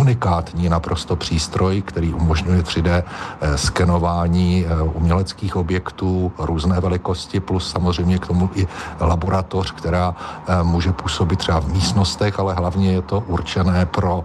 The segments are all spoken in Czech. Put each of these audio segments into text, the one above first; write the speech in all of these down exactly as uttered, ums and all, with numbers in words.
unikátní naprosto přístroj, který umožňuje tři dé skenování uměleckých objektů různé velikosti, plus samozřejmě k tomu i laboratoř, která může působit třeba v místnostech, ale hlavně je to určené pro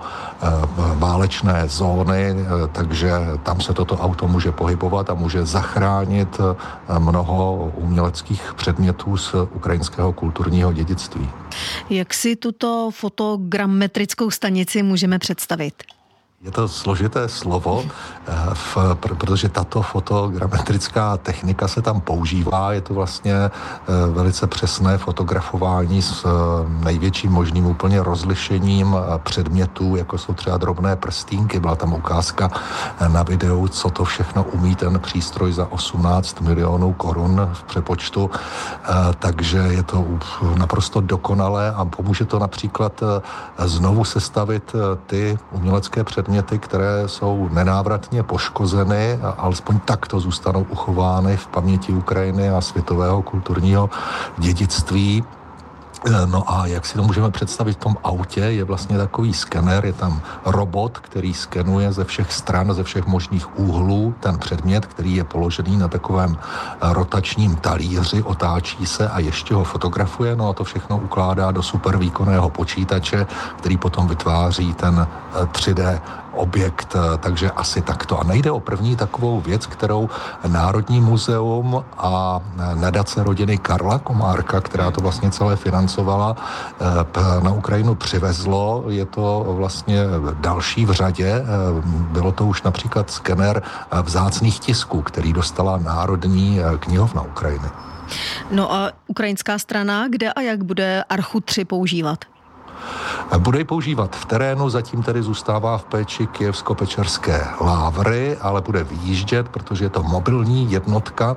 válečné zóny, takže tam se toto auto může pohybovat a může zachránit mnoho uměleckých předmětů z ukrajinského kulturního dědictví. Jak si tuto fotogrammetrickou stanici můžeme představit? Je to složité slovo, v, protože tato fotogrammetrická technika se tam používá. Je to vlastně velice přesné fotografování s největším možným úplně rozlišením předmětů, jako jsou třeba drobné prstínky. Byla tam ukázka na videu, co to všechno umí ten přístroj za osmnáct milionů korun v přepočtu. Takže je to naprosto dokonalé a pomůže to například znovu sestavit ty umělecké předměty, které jsou nenávratně poškozeny a alespoň takto zůstanou uchovány v paměti Ukrajiny a světového kulturního dědictví. No a jak si to můžeme představit v tom autě, je vlastně takový skener, je tam robot, který skenuje ze všech stran, ze všech možných úhlů ten předmět, který je položený na takovém rotačním talíři, otáčí se a ještě ho fotografuje, no a to všechno ukládá do supervýkonného počítače, který potom vytváří ten tři dé objekt, takže asi takto. A nejde o první takovou věc, kterou Národní muzeum a nadace rodiny Karla Komárka, která to vlastně celé financovala, na Ukrajinu přivezlo. Je to vlastně další v řadě. Bylo to už například skener vzácných tisků, který dostala Národní knihovna Ukrajiny. No a ukrajinská strana, kde a jak bude Archu tři používat? Bude ji používat v terénu, zatím tedy zůstává v péči Kyjevsko-Pečerské Lávry, ale bude vyjíždět, protože je to mobilní jednotka,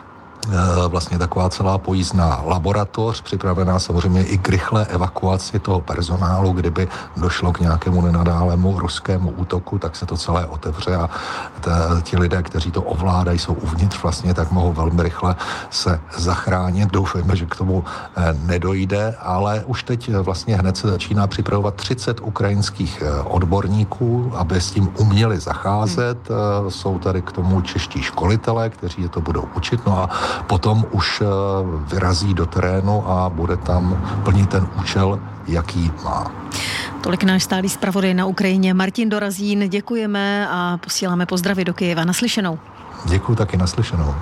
vlastně taková celá pojízdná laboratoř, připravená samozřejmě i k rychlé evakuaci toho personálu, kdyby došlo k nějakému nenadálému ruskému útoku, tak se to celé otevře a t- ti lidé, kteří to ovládají, jsou uvnitř vlastně, tak mohou velmi rychle se zachránit. Doufejme, že k tomu nedojde, ale už teď vlastně hned se začíná připravovat třicet ukrajinských odborníků, aby s tím uměli zacházet. Jsou tady k tomu čeští školitelé, kteří je to budou učit, no a potom už vyrazí do terénu a bude tam plnit ten účel, jaký má. Tolik náš stálý zpravodaj na Ukrajině Martin Dorazín. Děkujeme a posíláme pozdravy do Kyjeva. Naslyšenou. Děkuji taky, naslyšenou.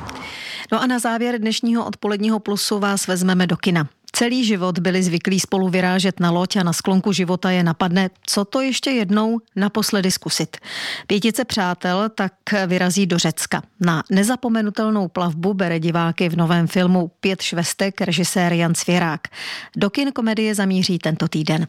No a na závěr dnešního odpoledního Plusu vás vezmeme do kina. Celý život byli zvyklí spolu vyrážet na loď a na sklonku života je napadne, co to ještě jednou naposledy zkusit. Pětice přátel tak vyrazí do Řecka. Na nezapomenutelnou plavbu bere diváky v novém filmu Pět švestek režisér Jan Svěrák. Do kin komedie zamíří tento týden.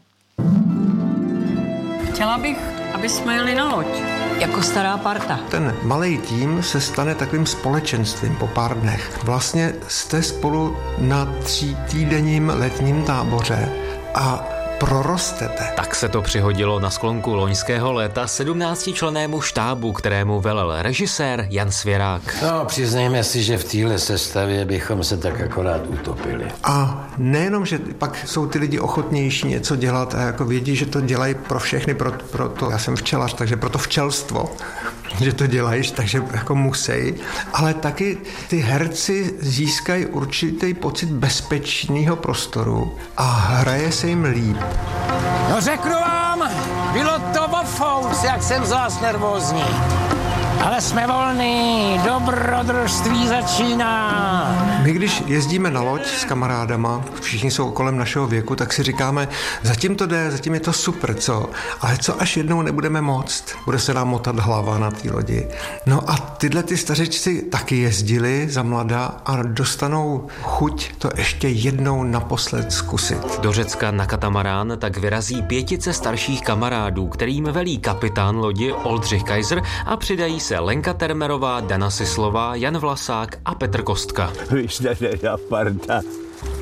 Chtěla bych, aby jsme jeli na loď. Jako stará parta. Ten malej tým se stane takovým společenstvím po pár dnech. Vlastně jste spolu na třítýdenním letním táboře a prorostete. Tak se to přihodilo na sklonku loňského léta sedmnáctičlennému štábu, kterému velel režisér Jan Svěrák. No, přiznejme si, že v téhle sestavě bychom se tak akorát utopili. A nejenom, že pak jsou ty lidi ochotnější něco dělat a jako vědí, že to dělají pro všechny, pro, pro to, já jsem včelař, takže pro to včelstvo, že to dělají, takže jako musí, ale taky ty herci získají určitý pocit bezpečného prostoru a hraje se jim líp. No řeknu vám, bylo to vofous, jak jsem z vás nervózní. Ale jsme volní, dobrodružství začíná. My když jezdíme na loď s kamarádama, všichni jsou kolem našeho věku, tak si říkáme, zatím to jde, zatím je to super, co? Ale co až jednou nebudeme moct? Bude se nám motat hlava na té lodi. No a tyhle ty stařečci taky jezdili za mlada a dostanou chuť to ještě jednou naposled zkusit. Do Řecka na katamarán tak vyrazí pětice starších kamarádů, kterým velí kapitán lodi Oldřich Kaiser a přidají se Lenka Termerová, Dana Sislová, Jan Vlasák a Petr Kostka. Vyšlená parta.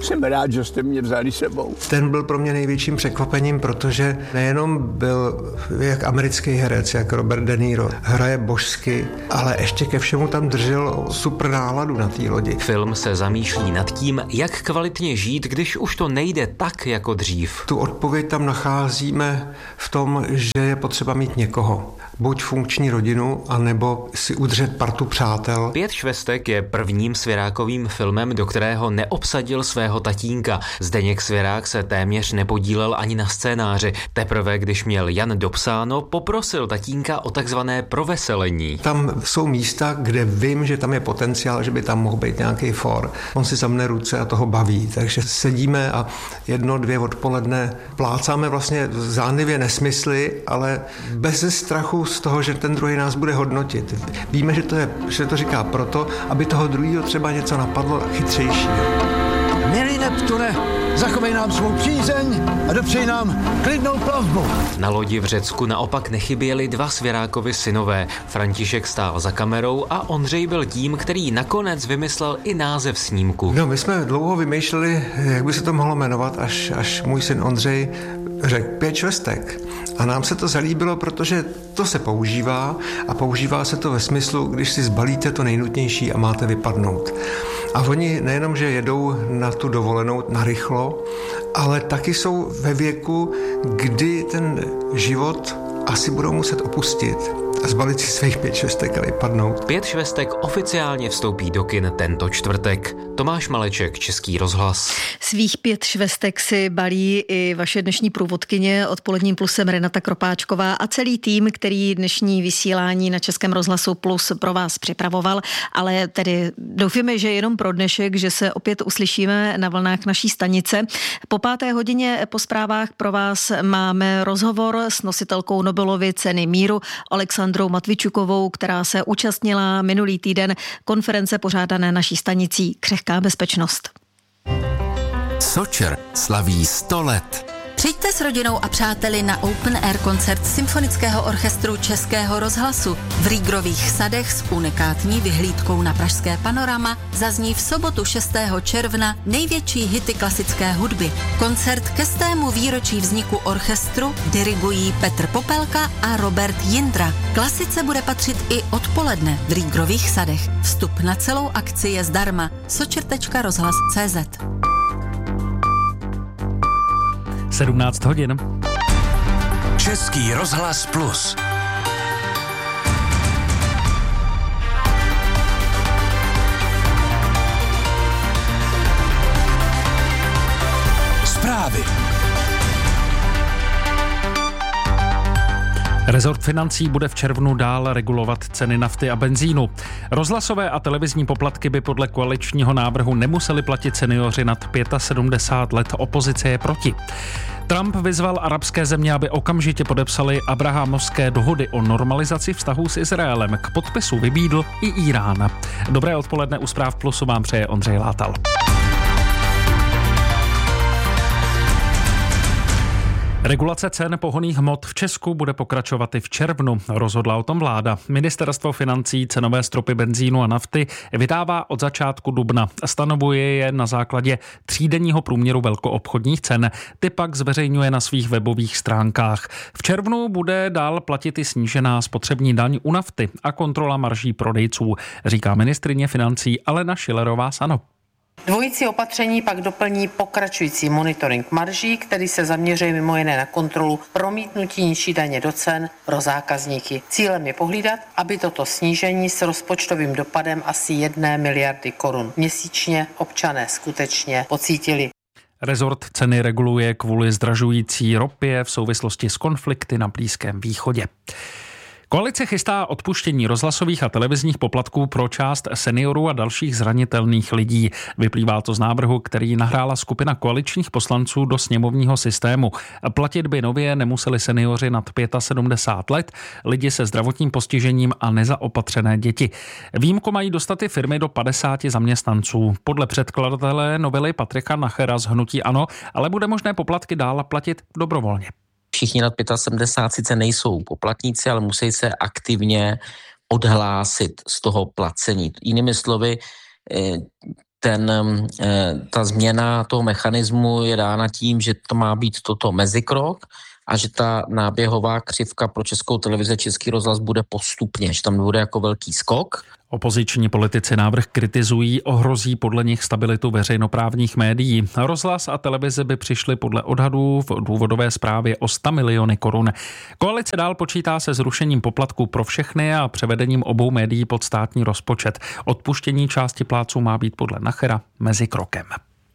Jsem rád, že jste mě vzali sebou. Ten byl pro mě největším překvapením, protože nejenom byl jak americký herec, jak Robert De Niro, hraje božsky, ale ještě ke všemu tam držel super náladu na té lodi. Film se zamýšlí nad tím, jak kvalitně žít, když už to nejde tak jako dřív. Tu odpověď tam nacházíme v tom, že je potřeba mít někoho. Buď funkční rodinu, anebo si udržet partu přátel. Pět švestek je prvním Svěrákovým filmem, do kterého neobsadil svého tatínka. Zdeněk Svěrák se téměř nepodílel ani na scénáři. Teprve, když měl Jan dopsáno, poprosil tatínka o takzvané proveselení. Tam jsou místa, kde vím, že tam je potenciál, že by tam mohl být nějaký for. On si zamne ruce a toho baví. Takže sedíme a jedno, dvě odpoledne plácáme vlastně zánlivě nesmysly, ale bez strachu z toho, že ten druhý nás bude hodnotit. Víme, že to, je, že to říká proto, aby toho druhého třeba něco napadlo chytřejší. Milý Neptune, zachovej nám svou přízeň a dopřej nám klidnou plavbu. Na lodi v Řecku naopak nechyběli dva Svěrákovi synové. František stál za kamerou a Ondřej byl tím, který nakonec vymyslel i název snímku. No, my jsme dlouho vymýšleli, jak by se to mohlo jmenovat, až, až můj syn Ondřej řekl pět švestek. A nám se to zalíbilo, protože to se používá a používá se to ve smyslu, když si zbalíte to nejnutnější a máte vypadnout. A oni nejenom, že jedou na tu dovolenou narychlo, ale taky jsou ve věku, kdy ten život asi budou muset opustit a zbalit si svých pět švestek a vypadnout. Pět švestek oficiálně vstoupí do kin tento čtvrtek. Tomáš Maleček, Český rozhlas. Svých pět švestek si balí i vaše dnešní průvodkyně Odpoledním plusem Renata Kropáčková a celý tým, který dnešní vysílání na Českém rozhlasu Plus pro vás připravoval, ale tedy doufíme, že jenom pro dnešek, že se opět uslyšíme na vlnách naší stanice. Po páté hodině po zprávách pro vás máme rozhovor s nositelkou Nobelovy ceny míru Alexandrou Matvičukovou, která se účastnila minulý týden konference pořádané naší stanicí Křehká bezpečnost. Sočer slaví sto let. Přijďte s rodinou a přáteli na Open Air koncert Symfonického orchestru Českého rozhlasu. V Rýgrových sadech s unikátní vyhlídkou na pražské panorama zazní v sobotu šestého června největší hity klasické hudby. Koncert ke stému výročí vzniku orchestru dirigují Petr Popelka a Robert Jindra. Klasice bude patřit i odpoledne v Rýgrových sadech. Vstup na celou akci je zdarma. sočer tečka rozhlas tečka cé zet. sedmnáct hodin. Český rozhlas Plus. Zprávy. Rezort financí bude v červnu dál regulovat ceny nafty a benzínu. Rozhlasové a televizní poplatky by podle koaličního návrhu nemuseli platit seniori nad sedmdesát pět let. Opozice je proti. Trump vyzval arabské země, aby okamžitě podepsali abrahamovské dohody o normalizaci vztahů s Izraelem. K podpisu vybídl i Irán. Dobré odpoledne, u Zpráv Plusu vám přeje Ondřej Látal. Regulace cen pohonných hmot v Česku bude pokračovat i v červnu, rozhodla o tom vláda. Ministerstvo financí cenové stropy benzínu a nafty vydává od začátku dubna. Stanovuje je na základě třídenního průměru velkoobchodních cen. Ty pak zveřejňuje na svých webových stránkách. V červnu bude dál platit i snížená spotřební daň u nafty a kontrola marží prodejců, říká ministryně financí Alena Schillerová z ANO. Dvojící opatření pak doplní pokračující monitoring marží, který se zaměřuje mimo jiné na kontrolu promítnutí nižší daně do cen pro zákazníky. Cílem je pohlídat, aby toto snížení s rozpočtovým dopadem asi jedné miliardy korun měsíčně občané skutečně pocítili. Rezort ceny reguluje kvůli zdražující ropě v souvislosti s konflikty na Blízkém východě. Koalice chystá odpuštění rozhlasových a televizních poplatků pro část seniorů a dalších zranitelných lidí. Vyplývá to z návrhu, který nahrála skupina koaličních poslanců do sněmovního systému. Platit by nově nemuseli seniori nad sedmdesát pět let, lidi se zdravotním postižením a nezaopatřené děti. Výjimku mají dostat i firmy do padesáti zaměstnanců. Podle předkladatele novely Patrika Nachera z hnutí ANO, ale bude možné poplatky dál platit dobrovolně. Všichni nad sedmdesát pět sice nejsou poplatníci, ale musí se aktivně odhlásit z toho placení. Jinými slovy, ten, ta změna toho mechanismu je dána tím, že to má být toto mezikrok a že ta náběhová křivka pro Českou televizi, Český rozhlas bude postupně, že tam bude jako velký skok. Opoziční politici návrh kritizují, ohrozí podle nich stabilitu veřejnoprávních médií. Rozhlas a televize by přišly podle odhadů v důvodové zprávě o sto miliony korun. Koalice dál počítá se zrušením poplatků pro všechny a převedením obou médií pod státní rozpočet. Odpuštění části plátců má být podle Nachera mezi krokem.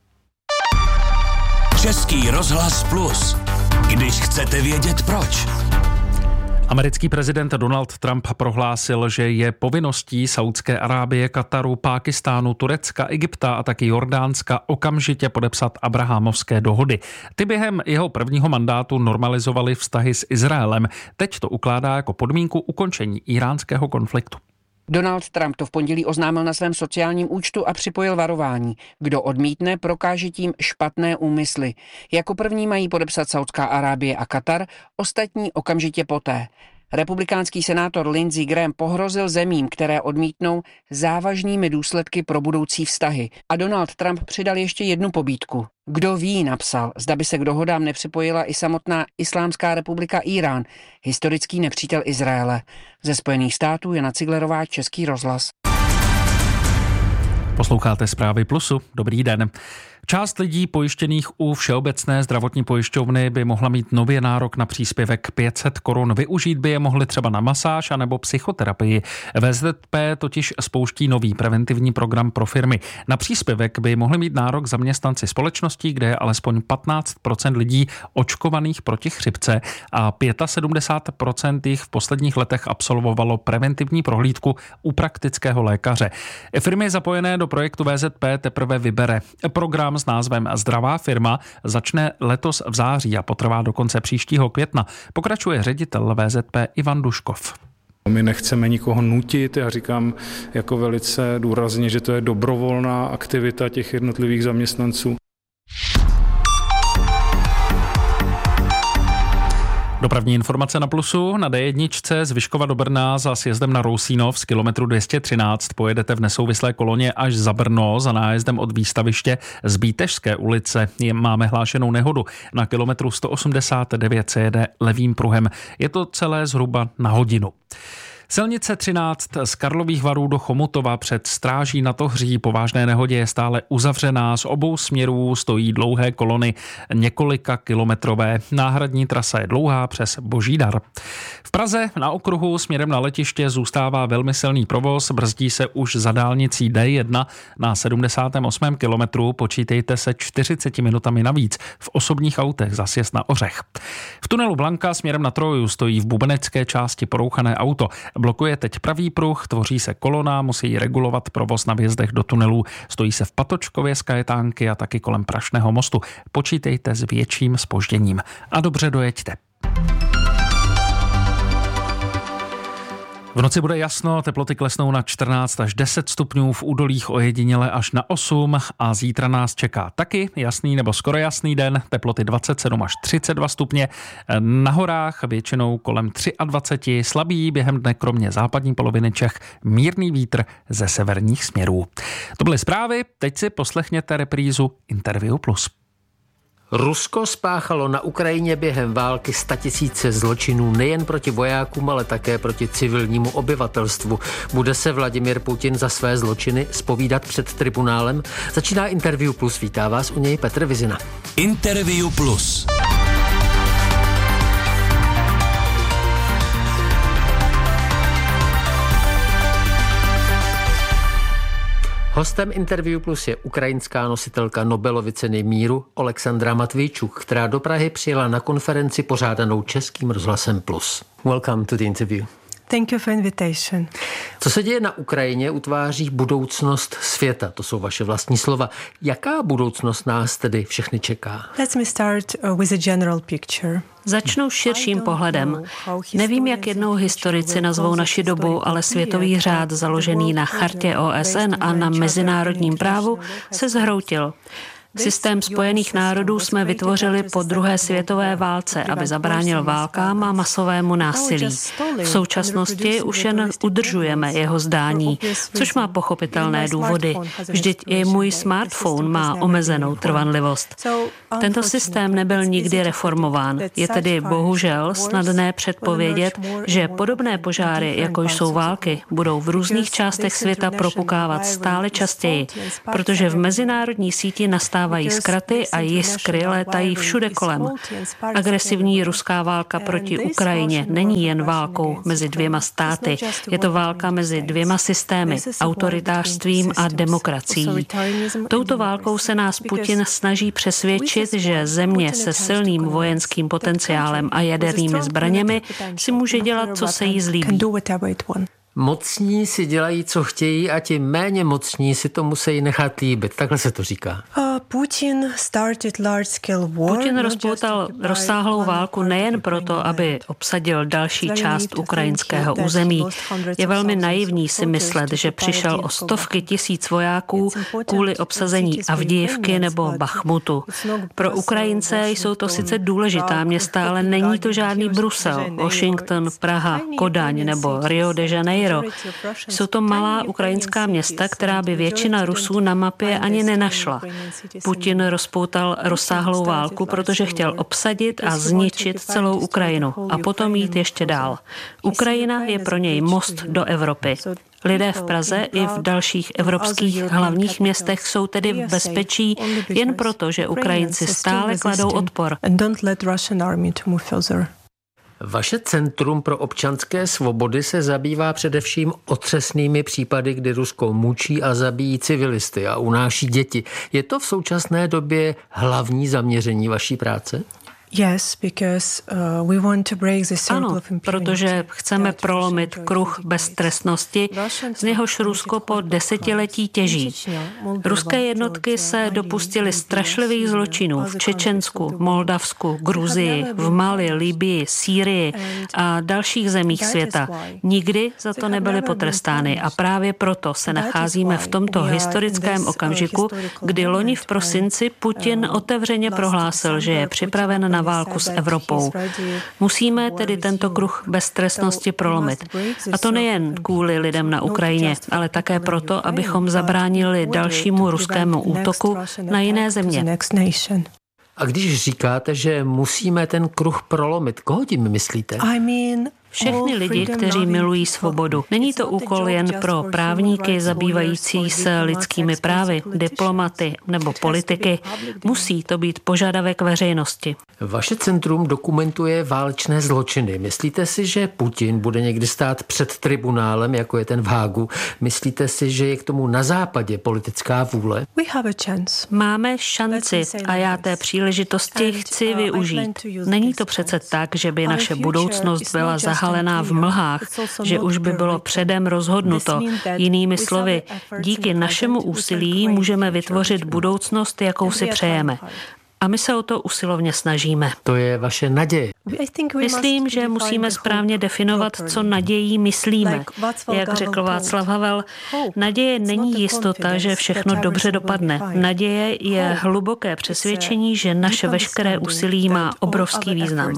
Český rozhlas Plus. Když chcete vědět proč. Americký prezident Donald Trump prohlásil, že je povinností Saúdské Arábie, Kataru, Pákistánu, Turecka, Egypta a taky Jordánska okamžitě podepsat abrahamovské dohody. Ty během jeho prvního mandátu normalizovaly vztahy s Izraelem. Teď to ukládá jako podmínku ukončení íránského konfliktu. Donald Trump to v pondělí oznámil na svém sociálním účtu a připojil varování. Kdo odmítne, prokáže tím špatné úmysly. Jako první mají podepsat Saúdská Arábie a Katar, ostatní okamžitě poté. Republikánský senátor Lindsey Graham pohrozil zemím, které odmítnou, závažnými důsledky pro budoucí vztahy. A Donald Trump přidal ještě jednu pobídku. Kdo ví, napsal, zda by se k dohodám nepřipojila i samotná Islámská republika Irán, historický nepřítel Izraele. Ze Spojených států Jana Ciglerová, Český rozhlas. Posloucháte Zprávy Plusu. Dobrý den. Část lidí pojištěných u Všeobecné zdravotní pojišťovny by mohla mít nově nárok na příspěvek pět set korun. Využít by je mohli třeba na masáž anebo psychoterapii. V Z P totiž spouští nový preventivní program pro firmy. Na příspěvek by mohli mít nárok zaměstnanci společností, kde je alespoň patnáct procent lidí očkovaných proti chřipce a sedmdesát pět procent jich v posledních letech absolvovalo preventivní prohlídku u praktického lékaře. Firmy zapojené do projektu V Z P teprve vybere. Program s názvem Zdravá firma začne letos v září a potrvá do konce příštího května. Pokračuje ředitel V Z P Ivan Duškov. My nechceme nikoho nutit, já říkám jako velice důrazně, že to je dobrovolná aktivita těch jednotlivých zaměstnanců. Dopravní informace na Plusu. Na D jedna z Vyškova do Brna za sjezdem na Rousínov z kilometru dvě stě třináct pojedete v nesouvislé koloně až za Brno. Za nájezdem od výstaviště z Bítežské ulice máme hlášenou nehodu. Na kilometru sto osmdesát devět se jede levým pruhem. Je to celé zhruba na hodinu. Silnice třináct z Karlových Varů do Chomutova před Stráží na Tohří po vážné nehodě je stále uzavřená. Z obou směrů stojí dlouhé kolony, několika kilometrové. Náhradní trasa je dlouhá přes Božídar. V Praze na okruhu směrem na letiště zůstává velmi silný provoz. Brzdí se už za dálnicí D jedna na sedmdesátém osmém kilometru. Počítejte se čtyřiceti minutami navíc v osobních autech za sjezd na Ořech. V tunelu Blanka směrem na Troju stojí v bubenecké části porouchané auto. Blokuje teď pravý pruh, tvoří se kolona, musí regulovat provoz na vjezdech do tunelů. Stojí se v Patočkově z Kajetánky a taky kolem Prašného mostu. Počítejte s větším zpožděním. A dobře dojeďte. V noci bude jasno, teploty klesnou na čtrnáct až deset stupňů, v údolích ojediněle až na osm a zítra nás čeká taky jasný nebo skoro jasný den, teploty dvacet sedm až třicet dva stupně, na horách většinou kolem dvacet tři, slabý během dne kromě západní poloviny Čech, mírný vítr ze severních směrů. To byly zprávy, teď si poslechněte reprízu Interview Plus. Rusko spáchalo na Ukrajině během války statisíce zločinů nejen proti vojákům, ale také proti civilnímu obyvatelstvu. Bude se Vladimír Putin za své zločiny zpovídat před tribunálem? Začíná Interview Plus, vítá vás u něj Petr Vizina. Interview Plus. Hostem Interview Plus je ukrajinská nositelka Nobelovy ceny míru Oleksandra Matvíčuk, která do Prahy přijela na konferenci pořádanou Českým rozhlasem Plus. Welcome to the interview. Thank you for invitation. Co se děje na Ukrajině, utváří budoucnost světa. To jsou vaše vlastní slova. Jaká budoucnost nás tedy všechny čeká? Let me start with a general picture. Začnu širším pohledem. Nevím, jak jednou historici nazvou naši dobu, ale světový řád založený na chartě O S N a na mezinárodním právu se zhroutil. Systém Spojených národů jsme vytvořili po druhé světové válce, aby zabránil válkám a masovému násilí. V současnosti už jen udržujeme jeho zdání, což má pochopitelné důvody. Vždyť i můj smartphone má omezenou trvanlivost. Tento systém nebyl nikdy reformován. Je tedy bohužel snadné předpovědět, že podobné požáry, jako jsou války, budou v různých částech světa propukávat stále častěji, protože v mezinárodní síti nastávají zkraty a jiskry létají všude kolem. Agresivní ruská válka proti Ukrajině není jen válkou mezi dvěma státy, je to válka mezi dvěma systémy, autoritářstvím a demokracií. Touto válkou se nás Putin snaží přesvědčit, že země se silným vojenským potenciálem a jadernými zbraněmi si může dělat, co se jí zlíbí. Mocní si dělají, co chtějí, a ti méně mocní si to musí nechat líbit. Takhle se to říká. Putin rozpoutal rozsáhlou válku nejen proto, aby obsadil další část ukrajinského území. Je velmi naivní si myslet, že přišel o stovky tisíc vojáků kvůli obsazení Avdijivky nebo Bachmutu. Pro Ukrajince jsou to sice důležitá města, ale není to žádný Brusel, Washington, Praha, Kodaň nebo Rio de Janeiro. Jsou to malá ukrajinská města, která by většina Rusů na mapě ani nenašla. Putin rozpoutal rozsáhlou válku, protože chtěl obsadit a zničit celou Ukrajinu a potom jít ještě dál. Ukrajina je pro něj most do Evropy. Lidé v Praze i v dalších evropských hlavních městech jsou tedy v bezpečí jen proto, že Ukrajinci stále kladou odpor. Vaše Centrum pro občanské svobody se zabývá především otřesnými případy, kdy Rusko mučí a zabíjí civilisty a unáší děti. Je to v současné době hlavní zaměření vaší práce? Yes, because uh, we want to break the circle of impunity. Protože chceme prolomit kruh beztrestnosti, z něhož Rusko po desetiletí těží. Ruské jednotky se dopustily strašlivých zločinů v Čečensku, Moldavsku, Gruzii, v Mali, Libyi, Sýrii a dalších zemích světa. Nikdy za to nebyly potrestány a právě proto se nacházíme v tomto historickém okamžiku, kdy loni v prosinci Putin otevřeně prohlásil, že je připraven na válku s Evropou. Musíme tedy tento kruh beztrestnosti prolomit. A to nejen kvůli lidem na Ukrajině, ale také proto, abychom zabránili dalšímu ruskému útoku na jiné země. A když říkáte, že musíme ten kruh prolomit, koho tím myslíte? Všechny lidi, kteří milují svobodu. Není to úkol jen pro právníky zabývající se lidskými právy, diplomaty nebo politiky. Musí to být požadavek veřejnosti. Vaše centrum dokumentuje válečné zločiny. Myslíte si, že Putin bude někdy stát před tribunálem, jako je ten v Hágu? Myslíte si, že je k tomu na západě politická vůle? Máme šanci a já té příležitosti chci využít. Není to přece tak, že by naše budoucnost byla zahalená v mlhách, že už by bylo předem rozhodnuto. Jinými slovy, díky našemu úsilí můžeme vytvořit budoucnost, jakou si přejeme. A my se o to usilovně snažíme. To je vaše naděje. Myslím, že musíme správně definovat, co nadějí myslíme. Jak řekl Václav Havel, naděje není jistota, že všechno dobře dopadne. Naděje je hluboké přesvědčení, že naše veškeré úsilí má obrovský význam.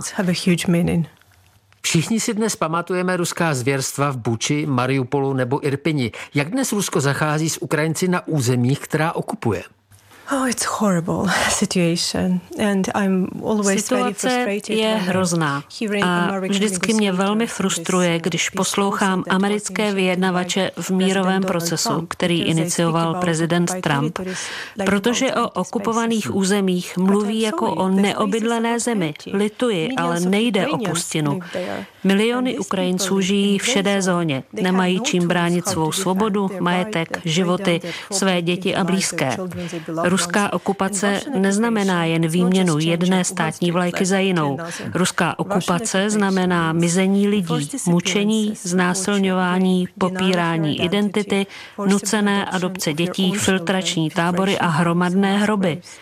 Všichni si dnes pamatujeme ruská zvěrstva v Buči, Mariupolu nebo Irpini. Jak dnes Rusko zachází s Ukrajinci na územích, která okupuje? Oh, it's horrible situation and I'm always Situace je hrozná a vždycky mě velmi frustruje, když poslouchám americké vyjednavače v mírovém procesu, který inicioval prezident Trump, protože o okupovaných územích mluví jako o neobydlené zemi. Lituji, ale nejde o pustinu. Miliony Ukrajinců žijí v šedé zóně, nemají čím bránit svou svobodu, majetek, životy, své děti a blízké. Ruská okupace neznamená jen výměnu jedné státní vlajky za jinou. Ruská okupace znamená mizení lidí, mučení, znásilňování, popírání identity, nucené adopce dětí, filtrační tábory a hromadné hroby.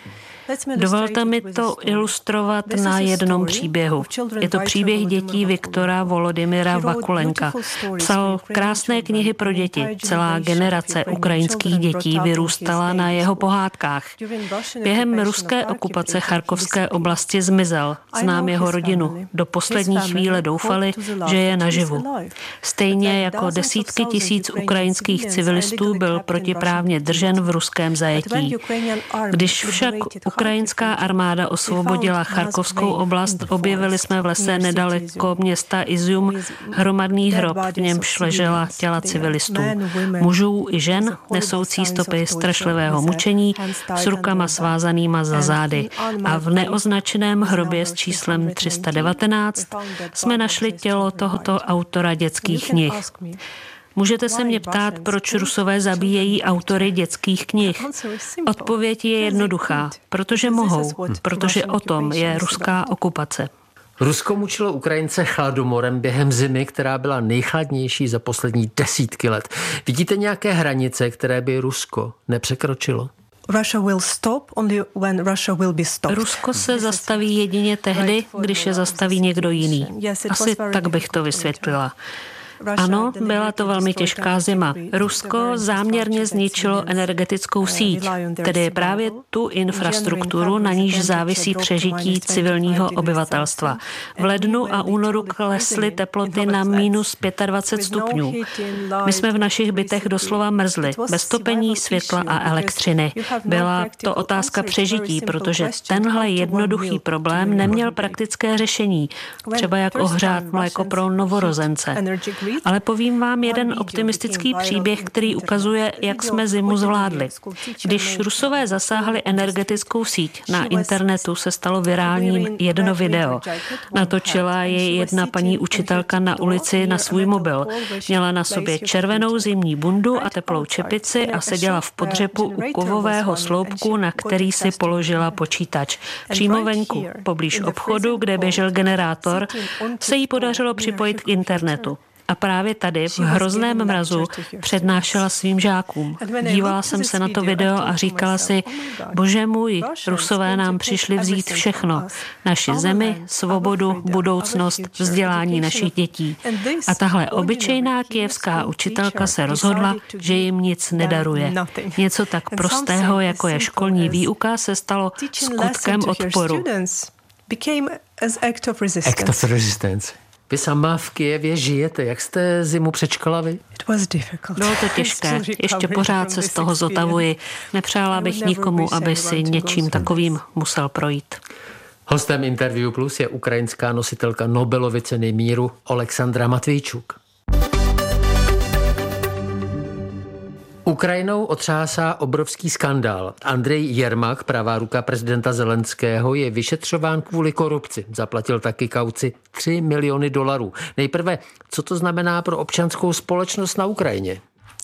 Dovolte mi to ilustrovat na jednom příběhu. Je to příběh dětí Viktora Volodymyra Vakulenka. Psal krásné knihy pro děti. Celá generace ukrajinských dětí vyrůstala na jeho pohádkách. Během ruské okupace Charkovské oblasti zmizel. Znám jeho rodinu. Do poslední chvíle doufali, že je naživu. Stejně jako desítky tisíc ukrajinských civilistů byl protiprávně držen v ruském zajetí. Když však ukrajinská armáda osvobodila Charkovskou oblast, objevili jsme v lese nedaleko města Izium hromadný hrob, v němž ležela těla civilistů. Mužů i žen, nesoucí stopy strašlivého mučení, s rukama svázanýma za zády. A v neoznačeném hrobě s číslem tři sta devatenáct jsme našli tělo tohoto autora dětských knih. Můžete se mě ptát, proč Rusové zabíjejí autory dětských knih? Odpověď je jednoduchá. Protože mohou. Protože o tom je ruská okupace. Rusko mučilo Ukrajince hladomorem během zimy, která byla nejchladnější za poslední desítky let. Vidíte nějaké hranice, které by Rusko nepřekročilo? Rusko se zastaví jedině tehdy, když je zastaví někdo jiný. Asi tak bych to vysvětlila. Ano, byla to velmi těžká zima. Rusko záměrně zničilo energetickou síť, tedy právě tu infrastrukturu, na níž závisí přežití civilního obyvatelstva. V lednu a únoru klesly teploty na minus dvacet pět stupňů. My jsme v našich bytech doslova mrzli, bez topení, světla a elektřiny. Byla to otázka přežití, protože tenhle jednoduchý problém neměl praktické řešení, třeba jak ohřát mléko pro novorozence. Ale povím vám jeden optimistický příběh, který ukazuje, jak jsme zimu zvládli. Když Rusové zasáhli energetickou síť, na internetu se stalo virálním jedno video. Natočila jej jedna paní učitelka na ulici na svůj mobil. Měla na sobě červenou zimní bundu a teplou čepici a seděla v podřepu u kovového sloupku, na který si položila počítač. Přímo venku, poblíž obchodu, kde běžel generátor, se jí podařilo připojit k internetu. A právě tady, v hrozném mrazu, přednášela svým žákům. Dívala jsem se na to video a říkala si, bože můj, Rusové nám přišli vzít všechno. Naši zemi, svobodu, budoucnost, vzdělání našich dětí. A tahle obyčejná kyjevská učitelka se rozhodla, že jim nic nedaruje. Něco tak prostého, jako je školní výuka, se stalo skutkem odporu. Act of resistance. Vy sama v Kyjevě žijete. Jak jste zimu přečkala vy? Bylo to těžké. Ještě pořád se z toho zotavuji. Nepřála bych nikomu, aby si něčím takovým musel projít. Hostem Interview Plus je ukrajinská nositelka Nobelovy ceny míru Oleksandra Matvejčuk. Ukrajinou otřásá obrovský skandál. Andrej Jermak, pravá ruka prezidenta Zelenského, je vyšetřován kvůli korupci. Zaplatil taky kauci tři miliony dolarů. Nejprve, co to znamená pro občanskou společnost na Ukrajině?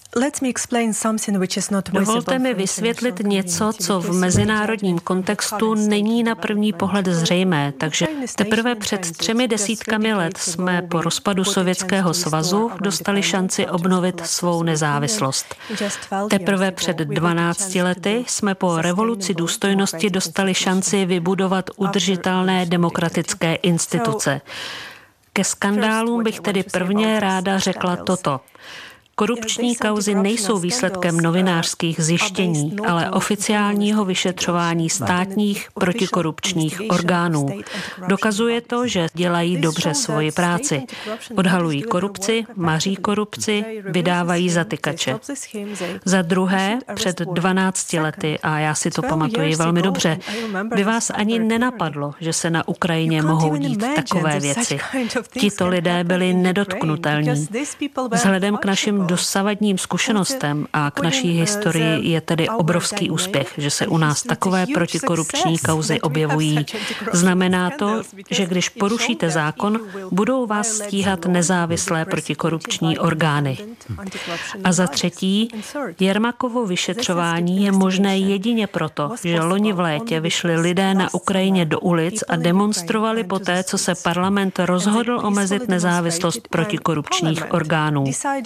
Dovolte mi vysvětlit něco, co v mezinárodním kontextu není na první pohled zřejmé, takže teprve před třemi desítkami let jsme po rozpadu Sovětského svazu dostali šanci obnovit svou nezávislost. Teprve před dvanácti lety jsme po revoluci důstojnosti dostali šanci vybudovat udržitelné demokratické instituce. Ke skandálům bych tedy prvně ráda řekla toto. Korupční kauzy nejsou výsledkem novinářských zjištění, ale oficiálního vyšetřování státních protikorupčních orgánů. Dokazuje to, že dělají dobře svoji práci. Odhalují korupci, maří korupci, vydávají zatykače. Za druhé, před dvanácti lety, a já si to pamatuji velmi dobře, by vás ani nenapadlo, že se na Ukrajině mohou dít takové věci. Tito lidé byli nedotknutelní. Vzhledem k našim dosavadním zkušenostem a k naší historii je tedy obrovský úspěch, že se u nás takové protikorupční kauzy objevují. Znamená to, že když porušíte zákon, budou vás stíhat nezávislé protikorupční orgány. A za třetí, Jermakovo vyšetřování je možné jedině proto, že loni v létě vyšli lidé na Ukrajině do ulic a demonstrovali poté, co se parlament rozhodl omezit nezávislost protikorupčních orgánů.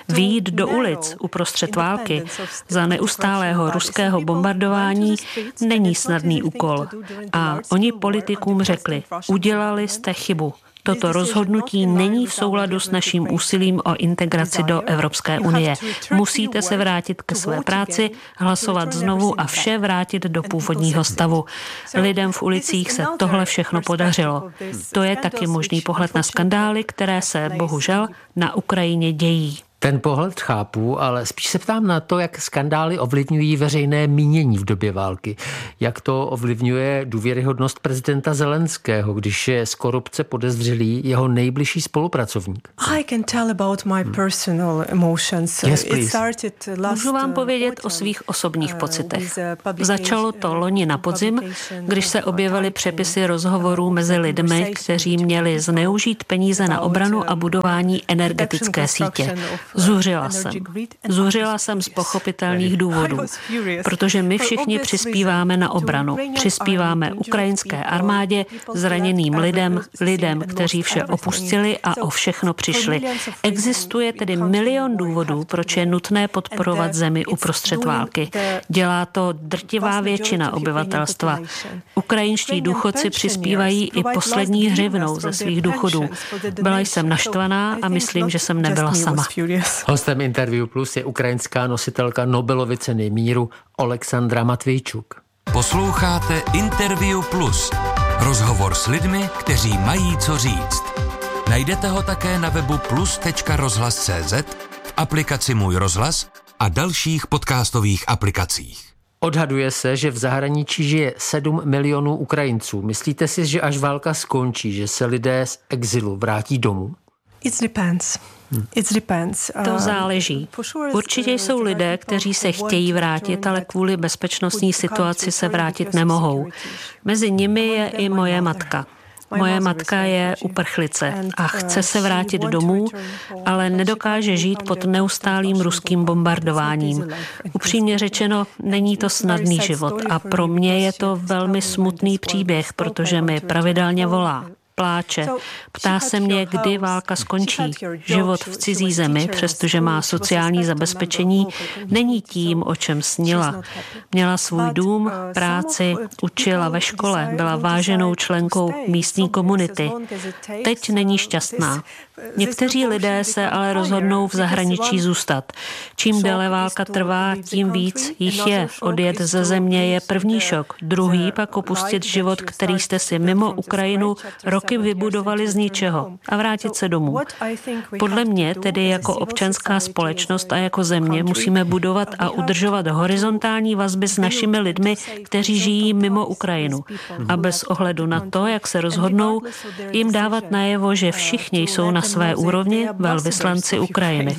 Vyjít do ulic uprostřed války za neustálého ruského bombardování není snadný úkol. A oni politikům řekli, udělali jste chybu. Toto rozhodnutí není v souladu s naším úsilím o integraci do Evropské unie. Musíte se vrátit ke své práci, hlasovat znovu a vše vrátit do původního stavu. Lidem v ulicích se tohle všechno podařilo. To je taky možný pohled na skandály, které se bohužel na Ukrajině dějí. Ten pohled chápu, ale spíš se ptám na to, jak skandály ovlivňují veřejné mínění v době války. Jak to ovlivňuje důvěryhodnost prezidenta Zelenského, když je z korupce podezřelý jeho nejbližší spolupracovník? I can tell about my personal emotions. Yes, please. Můžu vám povědět o svých osobních pocitech. Začalo to loni na podzim, když se objevily přepisy rozhovorů mezi lidmi, kteří měli zneužít peníze na obranu a budování energetické sítě. Zuřila jsem. Zuřila jsem z pochopitelných důvodů, protože my všichni přispíváme na obranu. Přispíváme ukrajinské armádě, zraněným lidem, lidem, kteří vše opustili a o všechno přišli. Existuje tedy milion důvodů, proč je nutné podporovat zemi uprostřed války. Dělá to drtivá většina obyvatelstva. Ukrajinští důchodci přispívají i poslední hřivnou ze svých důchodů. Byla jsem naštvaná a myslím, že jsem nebyla sama. Hostem Interview Plus je ukrajinská nositelka Nobelovy ceny míru Oleksandra Matvějčuk. Posloucháte Interview Plus. Rozhovor s lidmi, kteří mají co říct. Najdete ho také na webu plus tečka rozhlas tečka cé zet, v aplikaci Můj rozhlas a dalších podcastových aplikacích. Odhaduje se, že v zahraničí žije sedm milionů Ukrajinců. Myslíte si, že až válka skončí, že se lidé z exilu vrátí domů? It depends. It depends. To záleží. Určitě jsou lidé, kteří se chtějí vrátit, ale kvůli bezpečnostní situaci se vrátit nemohou. Mezi nimi je i moje matka. Moje matka je uprchlice a chce se vrátit domů, ale nedokáže žít pod neustálým ruským bombardováním. Upřímně řečeno, není to snadný život a pro mě je to velmi smutný příběh, protože mi pravidelně volá. Pláče. Ptá se mě, kdy válka skončí. Život v cizí zemi, přestože má sociální zabezpečení, není tím, o čem snila. Měla svůj dům, práci, učila ve škole, byla váženou členkou místní komunity. Teď není šťastná. Někteří lidé se ale rozhodnou v zahraničí zůstat. Čím déle válka trvá, tím víc jich je. Odjet ze země je první šok. Druhý pak opustit život, který jste si mimo Ukrajinu roky vybudovali z ničeho a vrátit se domů. Podle mě tedy jako občanská společnost a jako země musíme budovat a udržovat horizontální vazby s našimi lidmi, kteří žijí mimo Ukrajinu. A bez ohledu na to, jak se rozhodnou, jim dávat najevo, že všichni jsou na své úrovni velvyslanci Ukrajiny.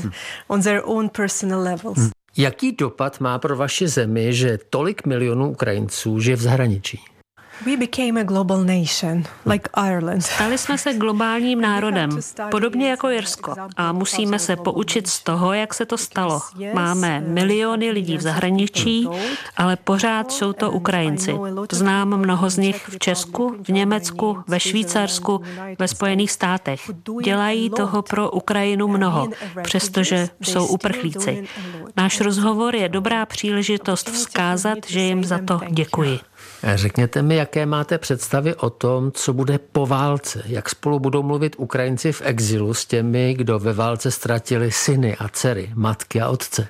Jaký dopad má pro vaši zemi, že tolik milionů Ukrajinců žije v zahraničí? We became a global nation, like Ireland. Stali jsme se globálním národem, podobně jako Irsko, a musíme se poučit z toho, jak se to stalo. Máme miliony lidí v zahraničí, ale pořád jsou to Ukrajinci. Znám mnoho z nich v Česku, v Německu, ve Švýcarsku, ve Spojených státech. Dělají toho pro Ukrajinu mnoho, přestože jsou uprchlíci. Náš rozhovor je dobrá příležitost vzkázat, že jim za to děkuji. Řekněte mi, jaké máte představy o tom, co bude po válce, jak spolu budou mluvit Ukrajinci v exilu s těmi, kdo ve válce ztratili syny a dcery, matky a otce.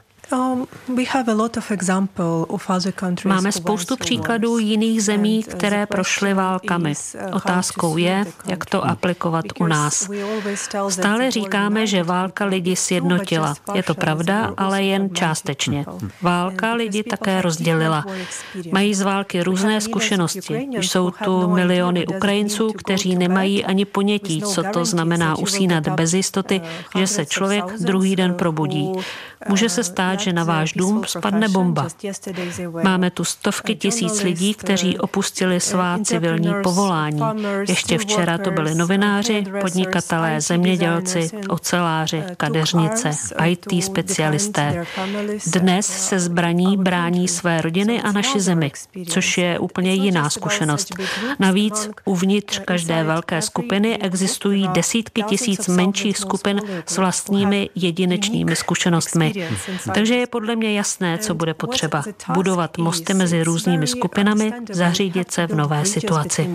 Máme spoustu příkladů jiných zemí, které prošly válkami. Otázkou je, jak to aplikovat u nás. Stále říkáme, že válka lidi sjednotila. Je to pravda, ale jen částečně. Válka lidi také rozdělila. Mají z války různé zkušenosti. Jsou tu miliony Ukrajinců, kteří nemají ani ponětí, co to znamená usínat bez jistoty, že se člověk druhý den probudí. Může se stát, že na váš dům spadne bomba. Máme tu stovky tisíc lidí, kteří opustili svá civilní povolání. Ještě včera to byli novináři, podnikatelé, zemědělci, oceláři, kadeřnice, í té specialisté. Dnes se zbraní brání své rodiny a naši zemi, což je úplně jiná zkušenost. Navíc uvnitř každé velké skupiny existují desítky tisíc menších skupin s vlastními jedinečnými zkušenostmi. Takže je podle mě jasné, co bude potřeba. Budovat mosty mezi různými skupinami, zařídit se v nové situaci.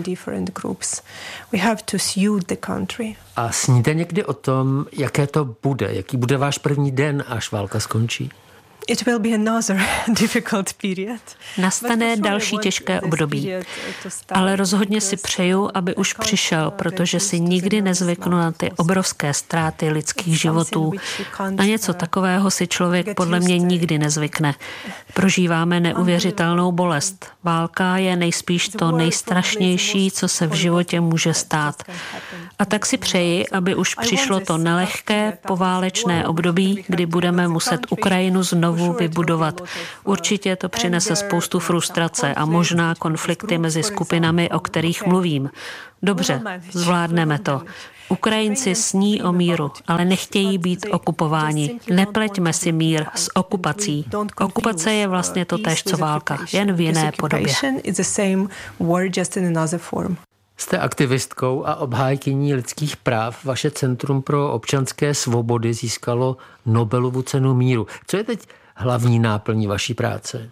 A sníte někdy o tom, jaké to bude? Jaký bude váš první den, až válka skončí? It will be another difficult period. Nastane další těžké období, ale rozhodně si přeju, aby už přišel, protože si nikdy nezvyknu na ty obrovské ztráty lidských životů. Na něco takového si člověk podle mě nikdy nezvykne. Prožíváme neuvěřitelnou bolest. Válka je nejspíš to nejstrašnější, co se v životě může stát. A tak si přeji, aby už přišlo to nelehké poválečné období, kdy budeme muset Ukrajinu znovu vybudovat. Určitě to přinese spoustu frustrace a možná konflikty mezi skupinami, o kterých mluvím. Dobře, zvládneme to. Ukrajinci sní o míru, ale nechtějí být okupováni. Nepleťme si mír s okupací. Okupace je vlastně to též co válka, jen v jiné podobě. Jste aktivistkou a obhájkyní lidských práv. Vaše Centrum pro občanské svobody získalo Nobelovu cenu míru. Co je teď hlavní náplní vaší práce?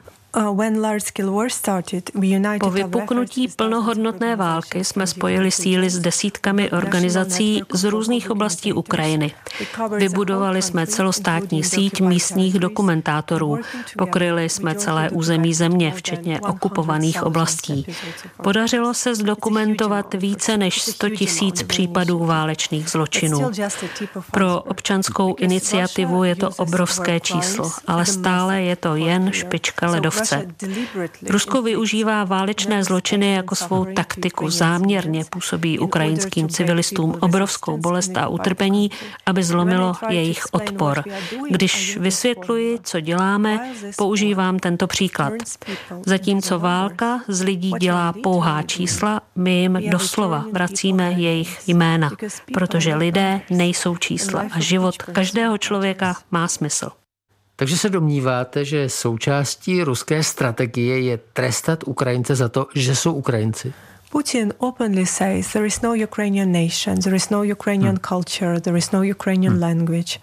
Po vypuknutí plnohodnotné války jsme spojili síly s desítkami organizací z různých oblastí Ukrajiny. Vybudovali jsme celostátní síť místních dokumentátorů. Pokryli jsme celé území země, včetně okupovaných oblastí. Podařilo se zdokumentovat více než sto tisíc případů válečných zločinů. Pro občanskou iniciativu je to obrovské číslo, ale stále je to jen špička ledovce. Rusko využívá válečné zločiny jako svou taktiku, záměrně působí ukrajinským civilistům obrovskou bolest a utrpení, aby zlomilo jejich odpor. Když vysvětluji, co děláme, používám tento příklad. Zatímco válka z lidí dělá pouhá čísla, my jim doslova vracíme jejich jména, protože lidé nejsou čísla a život každého člověka má smysl. Takže se domníváte, že součástí ruské strategie je trestat Ukrajince za to, že jsou Ukrajinci? Putin openly says there is no Ukrainian nation, there is no Ukrainian culture, there is no Ukrainian language.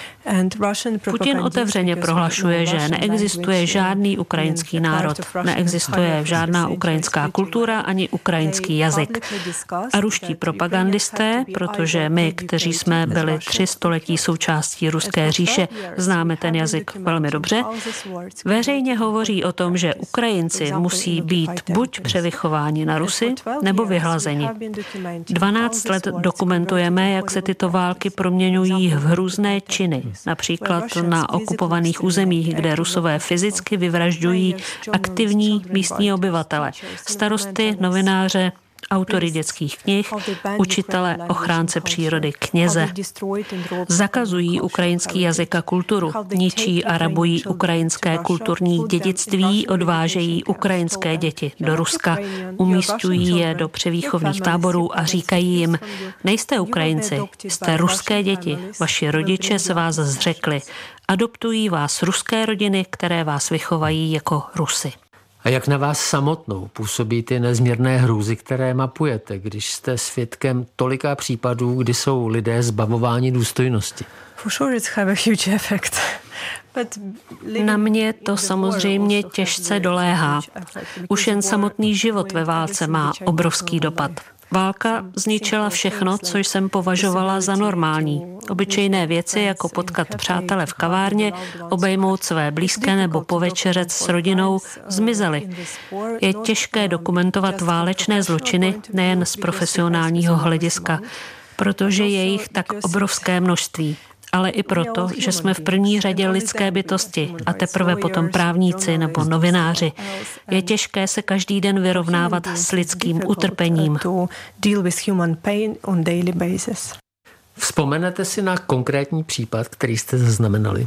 Putin otevřeně prohlašuje, že neexistuje žádný ukrajinský národ, neexistuje žádná ukrajinská kultura ani ukrajinský jazyk. A ruští propagandisté, protože my, kteří jsme byli tři století součástí ruské říše, známe ten jazyk velmi dobře, veřejně hovoří o tom, že Ukrajinci musí být buď převychováni na Rusy, nebo vyhlazeni. dvanáct let dokumentujeme, jak se tyto války proměňují v hrůzné činy. Například na okupovaných územích, kde Rusové fyzicky vyvražďují aktivní místní obyvatele, starosty, novináře, autory dětských knih, učitele, ochránce přírody, kněze. Zakazují ukrajinský jazyk a kulturu, ničí a rabují ukrajinské kulturní dědictví, odvážejí ukrajinské děti do Ruska, umísťují je do převýchovných táborů a říkají jim, nejste Ukrajinci, jste ruské děti, vaši rodiče se vás zřekli, adoptují vás ruské rodiny, které vás vychovají jako Rusy. A jak na vás samotnou působí ty nezměrné hrůzy, které mapujete, když jste svědkem tolika případů, kdy jsou lidé zbavováni důstojnosti? Na mě to samozřejmě těžce doléhá. Už jen samotný život ve válce má obrovský dopad. Válka zničila všechno, co jsem považovala za normální. Obyčejné věci, jako potkat přátele v kavárně, obejmout své blízké nebo povečeřet s rodinou, zmizely. Je těžké dokumentovat válečné zločiny nejen z profesionálního hlediska, protože je jich tak obrovské množství. Ale i proto, že jsme v první řadě lidské bytosti a teprve potom právníci nebo novináři. Je těžké se každý den vyrovnávat s lidským utrpením. Vzpomenete si na konkrétní případ, který jste zaznamenali?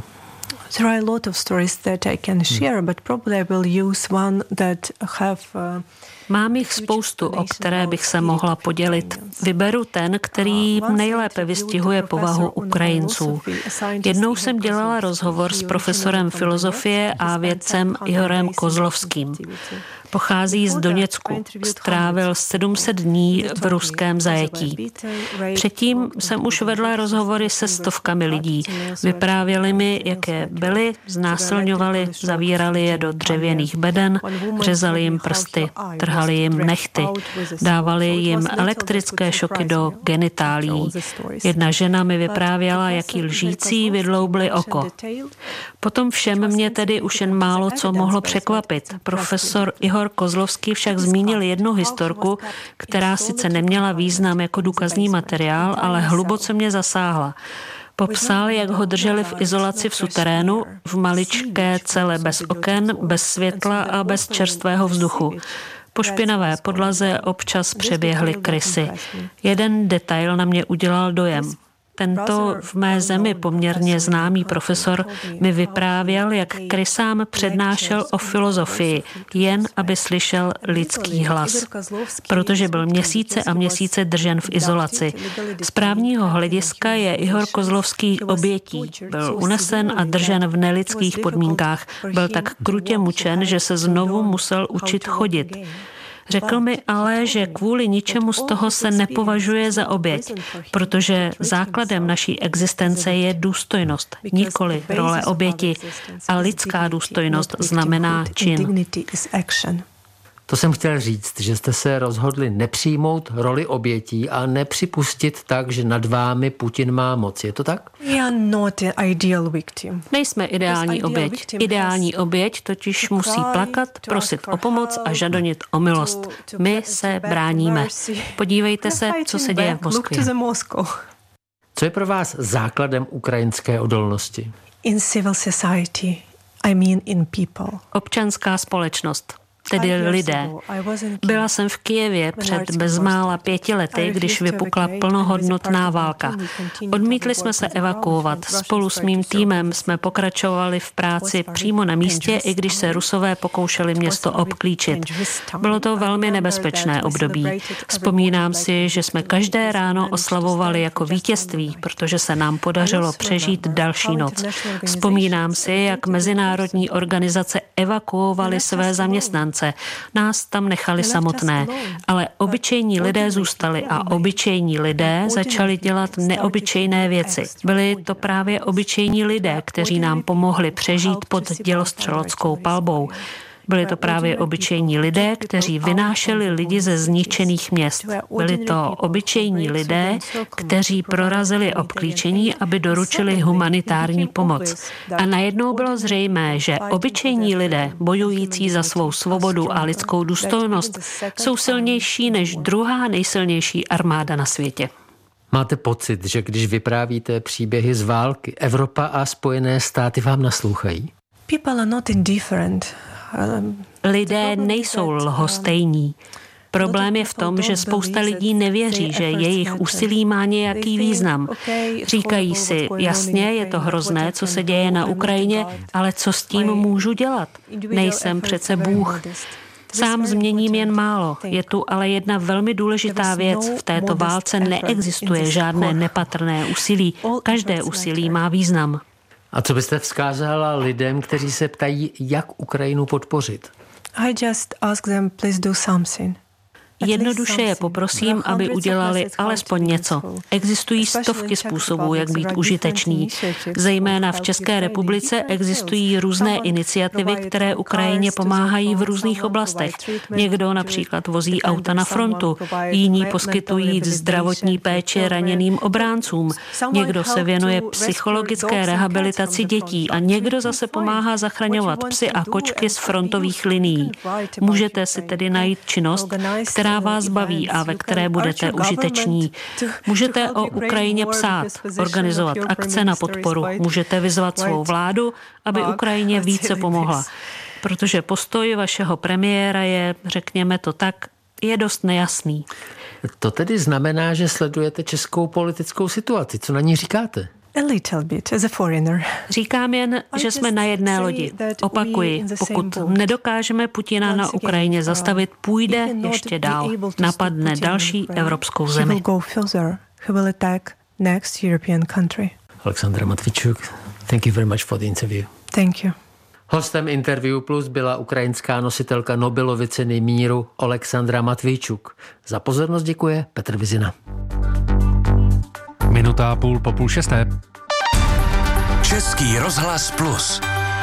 There are a lot of stories that I can share, but probably I will use one that have uh, Mám jich spoustu, o které bych se mohla podělit. Vyberu ten, který nejlépe vystihuje povahu Ukrajinců. Jednou jsem dělala rozhovor s profesorem filozofie a vědcem Ihorem Kozlovským. Pochází z Doněcku. Strávil sedm set dní v ruském zajetí. Předtím jsem už vedla rozhovory se stovkami lidí. Vyprávěli mi, jaké byli, znásilňovali, zavírali je do dřevěných beden, řezali jim prsty, trhali jim nehty, dávali jim elektrické šoky do genitálií. Jedna žena mi vyprávěla, jak jí lžící vydloubli oko. Potom všem mě tedy už jen málo co mohlo překvapit. Profesor Ihor Kozlovský však zmínil jednu historku, která sice neměla význam jako důkazní materiál, ale hluboce mě zasáhla. Popsal, jak ho drželi v izolaci v suterénu, v maličké cele bez oken, bez světla a bez čerstvého vzduchu. Po špinavé podlaze občas přeběhly krysy. Jeden detail na mě udělal dojem. Tento v mé zemi poměrně známý profesor mi vyprávěl, jak krysám přednášel o filozofii, jen aby slyšel lidský hlas. Protože byl měsíce a měsíce držen v izolaci. Z právního hlediska je Ihor Kozlovský obětí. Byl unesen a držen v nelidských podmínkách. Byl tak krutě mučen, že se znovu musel učit chodit. Řekl mi ale, že kvůli ničemu z toho se nepovažuje za oběť, protože základem naší existence je důstojnost, nikoli role oběti, a lidská důstojnost znamená čin. To jsem chtěl říct, že jste se rozhodli nepřijmout roli obětí a nepřipustit tak, že nad vámi Putin má moc. Je to tak? Nejsme ideální oběť. Ideální oběť totiž musí plakat, prosit o pomoc a žadonit o milost. My se bráníme. Podívejte se, co se děje v Moskvě. Co je pro vás základem ukrajinské odolnosti? In civil society, I mean in people. Občanská společnost. Tedy lidé. Byla jsem v Kyjevě před bezmála pěti lety, když vypukla plnohodnotná válka. Odmítli jsme se evakuovat. Spolu s mým týmem jsme pokračovali v práci přímo na místě, i když se Rusové pokoušeli město obklíčit. Bylo to velmi nebezpečné období. Vzpomínám si, že jsme každé ráno oslavovali jako vítězství, protože se nám podařilo přežít další noc. Vzpomínám si, jak mezinárodní organizace evakuovaly své zaměstnance. Nás tam nechali samotné, ale obyčejní lidé zůstali a obyčejní lidé začali dělat neobyčejné věci. Byli to právě obyčejní lidé, kteří nám pomohli přežít pod dělostřeleckou palbou. Byli to právě obyčejní lidé, kteří vynášeli lidi ze zničených měst. Byli to obyčejní lidé, kteří prorazili obklíčení, aby doručili humanitární pomoc. A najednou bylo zřejmé, že obyčejní lidé, bojující za svou svobodu a lidskou důstojnost, jsou silnější než druhá nejsilnější armáda na světě. Máte pocit, že když vyprávíte příběhy z války, Evropa a Spojené státy vám naslouchají? People are not indifferent. Lidé nejsou lhostejní. Problém je v tom, že spousta lidí nevěří, že jejich úsilí má nějaký význam. Říkají si, jasně, je to hrozné, co se děje na Ukrajině, ale co s tím můžu dělat? Nejsem přece Bůh. Sám změním jen málo. Je tu ale jedna velmi důležitá věc. V této válce neexistuje žádné nepatrné úsilí. Každé úsilí má význam. A co byste vzkázala lidem, kteří se ptají, jak Ukrajinu podpořit? I just ask them, please do something. Jednoduše je poprosím, aby udělali alespoň něco. Existují stovky způsobů, jak být užitečný. Zejména v České republice existují různé iniciativy, které Ukrajině pomáhají v různých oblastech. Někdo například vozí auta na frontu, jiní poskytují zdravotní péči raněným obráncům, někdo se věnuje psychologické rehabilitaci dětí a někdo zase pomáhá zachraňovat psy a kočky z frontových linií. Můžete si tedy najít činnost, která která vás baví a ve které budete užiteční. Můžete o Ukrajině psát, organizovat akce na podporu, můžete vyzvat svou vládu, aby Ukrajině více pomohla. Protože postoj vašeho premiéra je, řekněme to tak, je dost nejasný. To tedy znamená, že sledujete českou politickou situaci. Co na ní říkáte? A little bit, as a foreigner. Říkám jen, že jsme na jedné lodi. Opakuji, pokud nedokážeme Putina na Ukrajině zastavit, půjde ještě dál. Napadne další evropskou zemi. Alexandra Matvičuk, thank you very much for the interview. Thank you. Hostem Interview Plus byla ukrajinská nositelka Nobelovy ceny míru Alexandra Matvičuk. Za pozornost děkuje Petr Vizina. Minuta a půl po půl šesté. Český rozhlas Plus.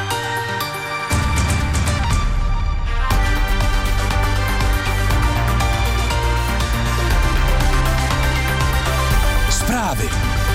Zprávy.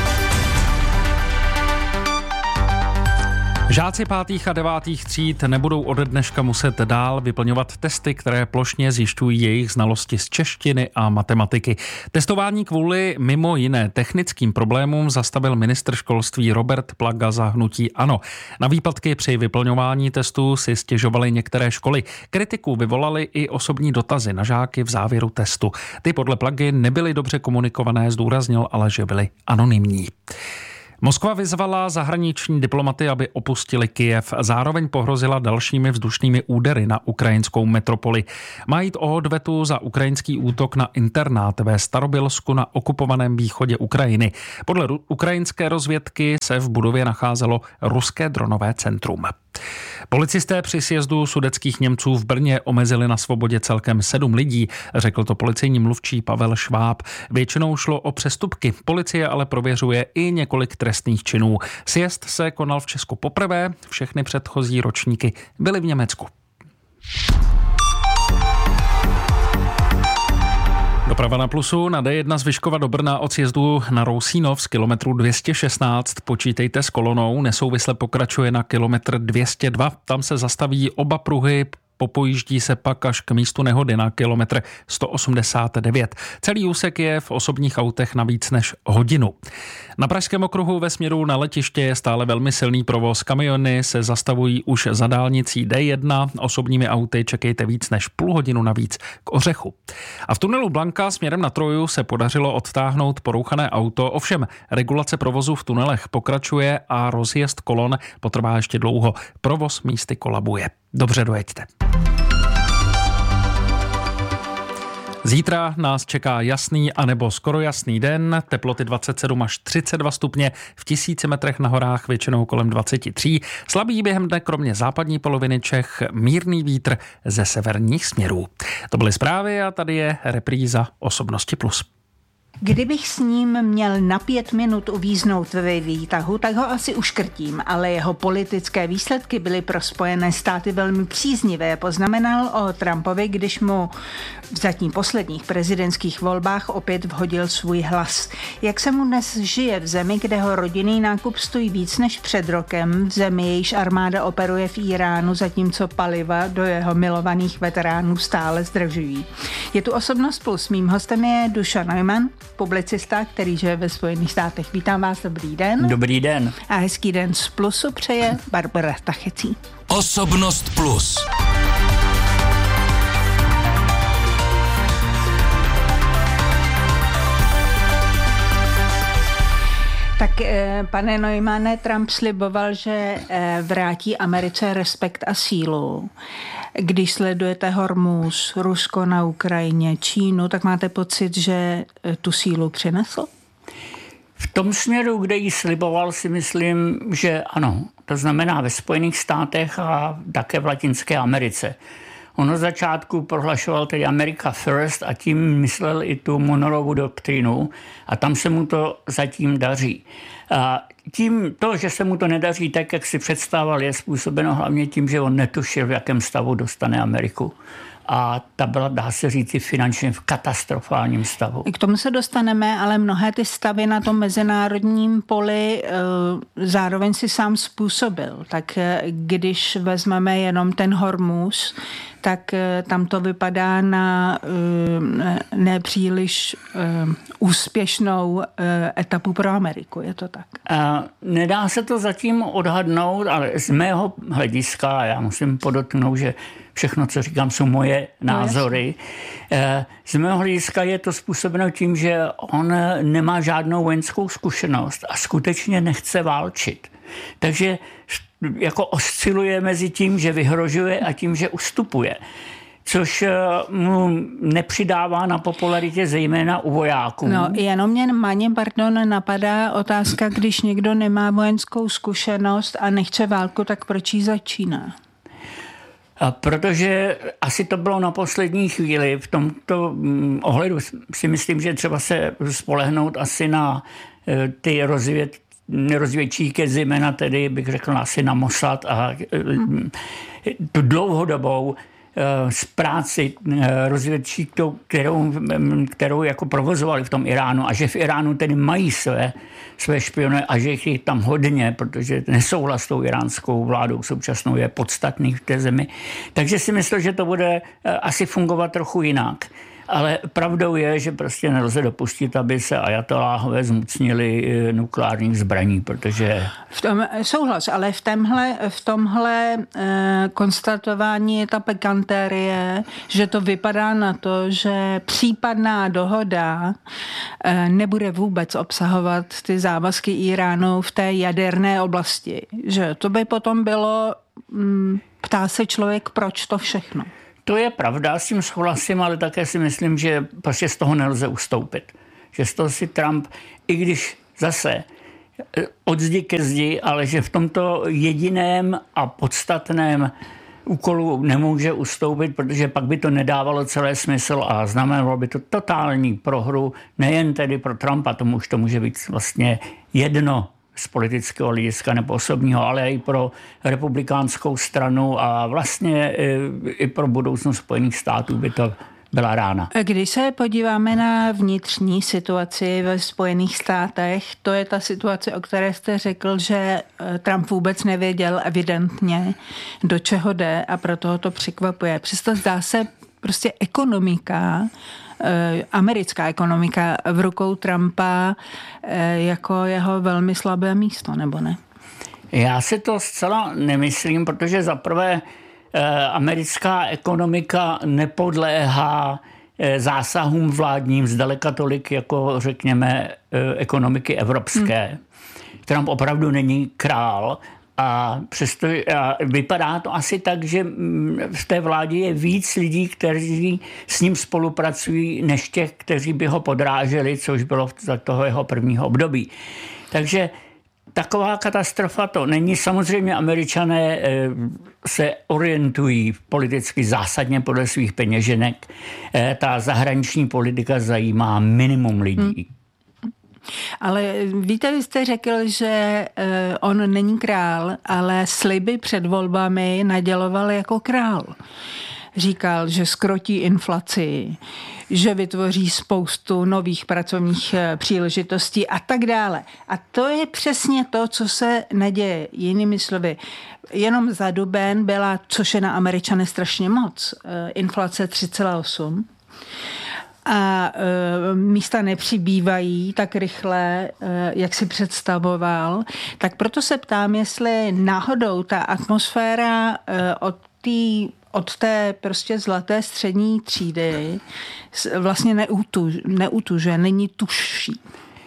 Žáci pátých a devátých tříd nebudou ode dneška muset dál vyplňovat testy, které plošně zjišťují jejich znalosti z češtiny a matematiky. Testování kvůli mimo jiné technickým problémům zastavil ministr školství Robert Plaga za hnutí ANO. Na výpadky při vyplňování testů si stěžovaly některé školy. Kritiku vyvolaly i osobní dotazy na žáky v závěru testu. Ty podle Plagy nebyly dobře komunikované, zdůraznil ale, že byly anonymní. Moskva vyzvala zahraniční diplomaty, aby opustili Kyjev. Zároveň pohrozila dalšími vzdušnými údery na ukrajinskou metropoli. Má jít o odvetu za ukrajinský útok na internát ve Starobělsku na okupovaném východě Ukrajiny. Podle ru- ukrajinské rozvědky se v budově nacházelo ruské dronové centrum. Policisté při sjezdu sudetských Němců v Brně omezili na svobodě celkem sedm lidí, řekl to policejní mluvčí Pavel Šváb. Většinou šlo o přestupky, policie ale prověřuje i několik trestných činů. Sjezd se konal v Česku poprvé, všechny předchozí ročníky byly v Německu. Doprava na Plusu na D jedna z Vyškova do Brna od sjezdu na Rousínov z kilometru dvě stě šestnáct. Počítejte s kolonou, nesouvisle pokračuje na kilometr dvě stě dva. Tam se zastaví oba pruhy, popojíždí se pak až k místu nehody na kilometr sto osmdesát devět. Celý úsek je v osobních autech na víc než hodinu. Na Pražském okruhu ve směru na letiště je stále velmi silný provoz. Kamiony se zastavují už za dálnicí D jedna. Osobními auty čekejte víc než půl hodinu navíc k Ořechu. A v tunelu Blanka směrem na Troju se podařilo odtáhnout porouchané auto. Ovšem regulace provozu v tunelech pokračuje a rozjezd kolon potrvá ještě dlouho. Provoz místy kolabuje. Dobře dojeďte. Zítra nás čeká jasný anebo skoro jasný den, teploty dvacet sedm až třicet dva stupně, v tisíci metrech na horách většinou kolem dvacet tři. Slabý během dne kromě západní poloviny Čech, mírný vítr ze severních směrů. To byly zprávy a tady je repríza Osobnosti plus. Kdybych s ním měl na pět minut uvíznout ve výtahu, tak ho asi uškrtím, ale jeho politické výsledky byly pro Spojené státy velmi příznivé, poznamenal o Trumpovi, když mu v zatím posledních prezidentských volbách opět vhodil svůj hlas. Jak se mu dnes žije v zemi, kde ho rodinný nákup stojí víc než před rokem, v zemi, jejíž armáda operuje v Iránu, zatímco paliva do jeho milovaných veteránů stále zdražují. Je tu Osobnost plus. Mým hostem je Dušan Neumann, publicista, který žije ve Spojených státech. Vítám vás, dobrý den. Dobrý den. A hezký den z Plusu přeje Barbara Tachecí. Osobnost plus. Tak, pane Neumanne, Trump sliboval, že vrátí Americe respekt a sílu. Když sledujete Hormuz, Rusko na Ukrajině, Čínu, tak máte pocit, že tu sílu přinesl? V tom směru, kde ji sliboval, si myslím, že ano. To znamená ve Spojených státech a také v Latinské Americe. On od začátku prohlašoval tedy America First a tím myslel i tu Monroeovu doktrínu a tam se mu to zatím daří. A tím to, že se mu to nedaří tak, jak si představoval, je způsobeno hlavně tím, že on netušil, v jakém stavu dostane Ameriku. A ta byla, dá se říct, finančně v katastrofálním stavu. K tomu se dostaneme, ale mnohé ty stavy na tom mezinárodním poli e, zároveň si sám způsobil. Tak e, když vezmeme jenom ten Hormuz, tak e, tam to vypadá na e, nepříliš e, úspěšnou e, etapu pro Ameriku. Je to tak? A nedá se to zatím odhadnout, ale z mého hlediska, já musím podotknout, že všechno, co říkám, jsou moje názory. Z mého hlediska je to způsobeno tím, že on nemá žádnou vojenskou zkušenost a skutečně nechce válčit. Takže jako osciluje mezi tím, že vyhrožuje a tím, že ustupuje. Což mu nepřidává na popularitě zejména u vojáků. No, jenom mě, Maně, pardon, napadá otázka, když někdo nemá vojenskou zkušenost a nechce válku, tak proč ji začíná? A protože asi to bylo na poslední chvíli. V tomto ohledu si myslím, že třeba se spolehnout asi na ty rozvěd, rozvědčíky, zejména tedy bych řekl asi na Mossad a hmm. tu dlouhodobou z práci rozvědčí, kterou, kterou jako provozovali v tom Iránu a že v Iránu tedy mají své, své špiony a že jich je tam hodně, protože nesouhlas s tou iránskou vládou současnou je podstatný v té zemi. Takže si myslím, že to bude asi fungovat trochu jinak. Ale pravdou je, že prostě nelze dopustit, aby se ajatoláhové zmocnili nukleárních zbraní, protože... V tom, souhlas, ale v tomhle, v tomhle eh, konstatování je ta pekantérie, že to vypadá na to, že případná dohoda eh, nebude vůbec obsahovat ty závazky Iránu v té jaderné oblasti. Že to by potom bylo, hm, ptá se člověk, proč to všechno. To je pravda, s tím souhlasím, ale také si myslím, že prostě z toho nelze ustoupit. Že z toho si Trump, i když zase od zdi ke zdi, ale že v tomto jediném a podstatném úkolu nemůže ustoupit, protože pak by to nedávalo celé smysl a znamenalo by to totální prohru, nejen tedy pro Trumpa, tomu už to může být vlastně jedno z politického hlediska nebo osobního, ale i pro republikánskou stranu a vlastně i pro budoucnost Spojených států by to byla rána. Když se podíváme na vnitřní situaci ve Spojených státech, to je ta situace, o které jste řekl, že Trump vůbec nevěděl evidentně, do čeho jde a proto ho to překvapuje. Přesto zdá se prostě ekonomika, americká ekonomika v rukou Trumpa jako jeho velmi slabé místo, nebo ne? Já si to zcela nemyslím, protože zaprvé americká ekonomika nepodléhá zásahům vládním zdaleka tolik, jako řekněme ekonomiky evropské. Hmm. Trump opravdu není král a přesto a vypadá to asi tak, že v té vládě je víc lidí, kteří s ním spolupracují, než těch, kteří by ho podráželi, což bylo za toho jeho prvního období. Takže taková katastrofa to není. Samozřejmě Američané se orientují politicky zásadně podle svých peněženek. Ta zahraniční politika zajímá minimum lidí. Hmm. Ale víte, vy jste řekl, že on není král, ale sliby před volbami naděloval jako král. Říkal, že zkrotí inflaci, že vytvoří spoustu nových pracovních příležitostí a tak dále. A to je přesně to, co se neděje. Jinými slovy, jenom za duben byla, což je na Američany strašně moc, inflace tři celá osm. A e, místa nepřibývají tak rychle, e, jak si představoval. Tak proto se ptám, jestli náhodou ta atmosféra e, od té od té prostě zlaté střední třídy vlastně neutu, neutuže, není tužší.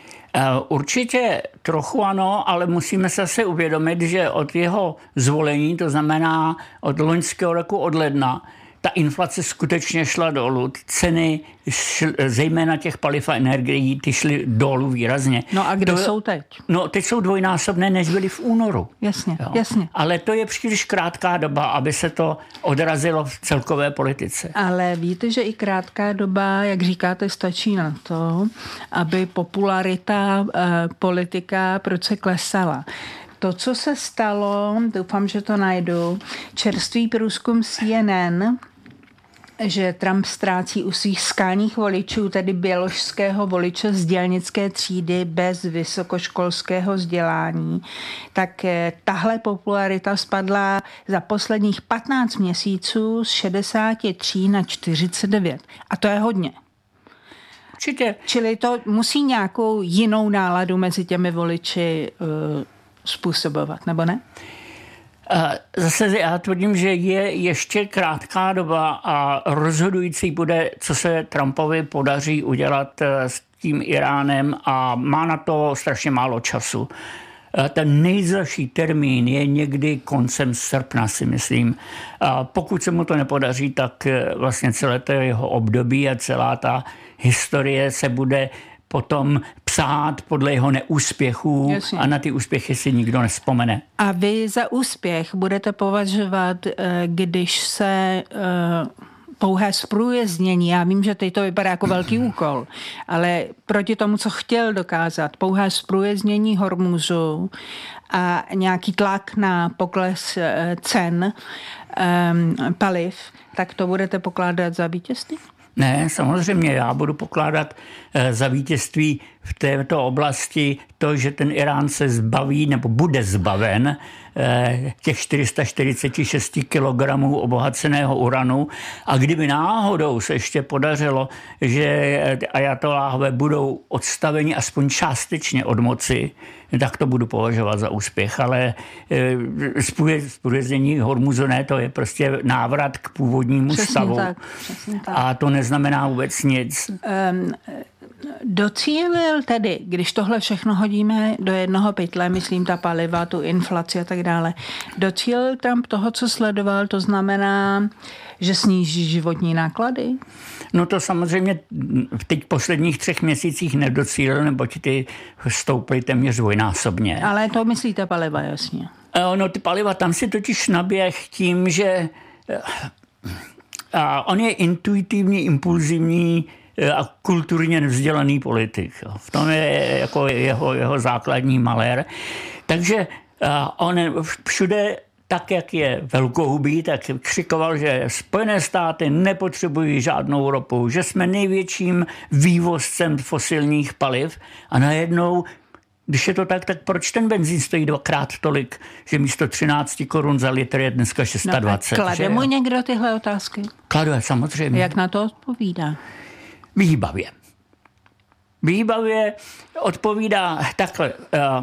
Určitě trochu ano, ale musíme se asi uvědomit, že od jeho zvolení, to znamená od loňského roku od ledna, ta inflace skutečně šla dolů. Ceny, šl, zejména těch paliv a energií, ty šly dolů výrazně. No a kde to, jsou teď? No teď jsou dvojnásobné, než byly v únoru. Jasně, jo. jasně. Ale to je příliš krátká doba, aby se to odrazilo v celkové politice. Ale víte, že i krátká doba, jak říkáte, stačí na to, aby popularita eh, politika proč klesala. To, co se stalo, doufám, že to najdu, čerstvý průzkum C N N, že Trump ztrácí u svých skálních voličů, tedy běložského voliče z dělnické třídy bez vysokoškolského vzdělání, tak tahle popularita spadla za posledních patnáct měsíců z šedesát tři na čtyřicet devět. A to je hodně. Určitě. Čili to musí nějakou jinou náladu mezi těmi voliči uh, způsobovat, nebo ne? Zase já tvrdím, že je ještě krátká doba a rozhodující bude, co se Trumpovi podaří udělat s tím Iránem a má na to strašně málo času. Ten nejzazší termín je někdy koncem srpna, si myslím. A pokud se mu to nepodaří, tak vlastně celé to jeho období a celá ta historie se bude potom psát podle jeho neúspěchů. Jasně. A na ty úspěchy si nikdo nevzpomene. A vy za úspěch budete považovat, když se pouhé zprůjezdnění, já vím, že teď to vypadá jako velký úkol, ale proti tomu, co chtěl dokázat, pouhé zprůjezdnění Hormuzu a nějaký tlak na pokles cen um, paliv, tak to budete pokládat za vítězství? Ne, samozřejmě já budu pokládat za vítězství v této oblasti to, že ten Irán se zbaví nebo bude zbaven těch čtyři sta čtyřicet šest kilogramů obohaceného uranu a kdyby náhodou se ještě podařilo, že ajatoláhové budou odstaveni aspoň částečně od moci, tak to budu považovat za úspěch, ale zprůjezdnění Hormuzu ne, to je prostě návrat k původnímu přesně stavu. Tak, přesně tak. A to neznamená vůbec nic. Um, Docílil tedy, když tohle všechno hodíme do jednoho pytle, myslím ta paliva, tu inflaci a tak dále, docílil Trump toho, co sledoval, to znamená, že sníží životní náklady? No to samozřejmě v teď posledních třech měsících nedocílil, neboť ty stouply téměř dvojnásobně. Ale to myslíte paliva, jasně. No ty paliva, tam si totiž naběh tím, že on je intuitivně impulzivní a kulturně nevzdělaný politik. V tom je jako jeho, jeho základní malér. Takže on všude, tak jak je velkohubý, tak křikoval, že Spojené státy nepotřebují žádnou ropu, že jsme největším vývozcem fosilních paliv a najednou, když je to tak, tak proč ten benzín stojí dvakrát tolik, že místo třináct korun za litr je dneska dvacet šest? No, klade mu někdo tyhle otázky? Kladu, samozřejmě. Jak na to odpovídá? Výbavě. Výbavě odpovídá takhle.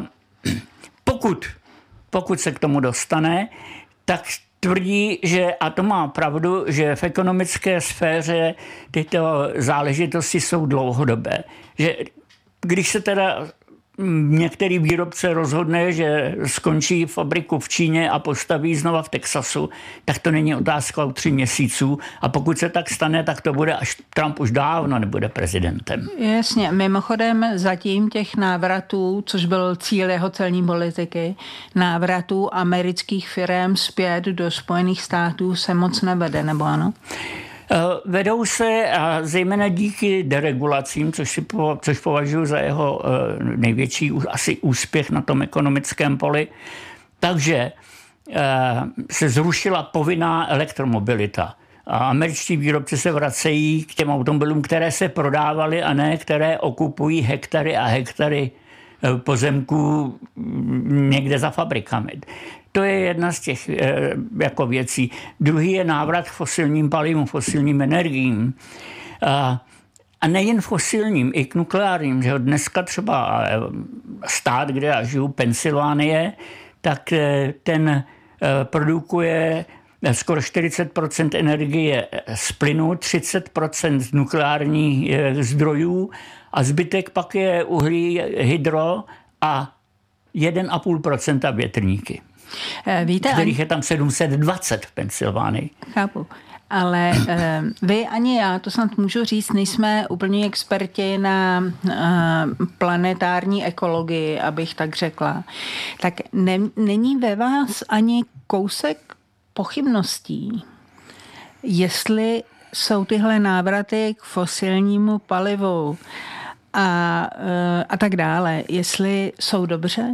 Pokud, pokud se k tomu dostane, tak tvrdí, že, a to má pravdu, že v ekonomické sféře tyto záležitosti jsou dlouhodobé. Že když se teda některý výrobce rozhodne, že skončí fabriku v Číně a postaví znova v Texasu, tak to není otázka o tři měsíců a pokud se tak stane, tak to bude, až Trump už dávno nebude prezidentem. Jasně, mimochodem zatím těch návratů, což byl cíl jeho celní politiky, návratů amerických firem zpět do Spojených států se moc nevede, nebo ano? Vedou se a zejména díky deregulacím, což, si po, což považuji za jeho největší asi úspěch na tom ekonomickém poli. Takže se zrušila povinná elektromobilita. A američtí výrobci se vracejí k těm automobilům, které se prodávaly a ne které okupují hektary a hektary pozemků někde za fabrikami. To je jedna z těch e, jako věcí. Druhý je návrat k fosilním palivům, fosilním energiím. A, a nejen fosilním, i k nukleárním. Že dneska třeba stát, kde já žiju, Pensylvánie, tak ten e, produkuje skoro čtyřicet procent energie z plynu, třicet procent z nukleárních e, zdrojů a zbytek pak je uhlí, hydro a jedna celá pět procenta větrníky. Víte, kterých je tam sedm set dvacet v Pensylvánii. Chápu. Ale eh, vy ani já, to snad můžu říct, nejsme úplně experti na eh, planetární ekologii, abych tak řekla. Tak ne, není ve vás ani kousek pochybností, jestli jsou tyhle návraty k fosilnímu palivu a, eh, a tak dále, jestli jsou dobře?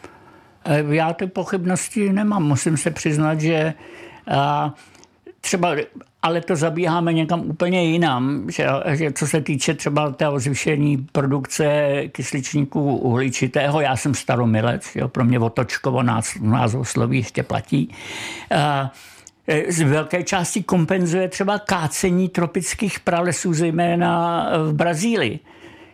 Já ty pochybnosti nemám. Musím se přiznat, že a, třeba, ale to zabíháme někam úplně jinam, že, že co se týče třeba toho zvýšení produkce kysličníku uhličitého, já jsem staromilec, jo, pro mě Otočkovo názvosloví ještě platí. A, z velké části kompenzuje třeba kácení tropických pralesů, zejména v Brazílii.